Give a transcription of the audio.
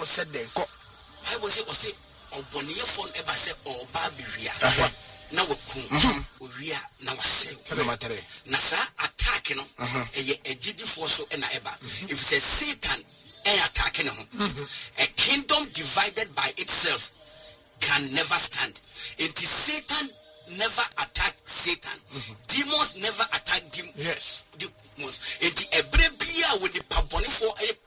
said then Bible say oboniye fon eba say oba biria na wakum oria na wasel na sa attack no eye agidifo so na eba if say Satan attack no a kingdom divided by itself can never stand. It is Satan never attack Satan. Demons never attack demons. Yes. Demons. It is a brebia when the pabonifo a